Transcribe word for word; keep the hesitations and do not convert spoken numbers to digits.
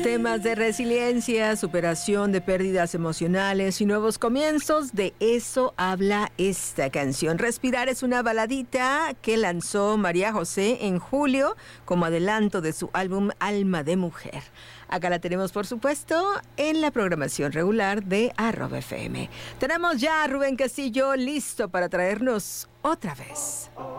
Temas de resiliencia, superación de pérdidas emocionales y nuevos comienzos. De eso habla esta canción. Respirar es una baladita que lanzó María José en julio como adelanto de su álbum Alma de Mujer. Acá la tenemos, por supuesto, en la programación regular de Arroba F M. Tenemos ya a Rubén Castillo listo para traernos otra vez.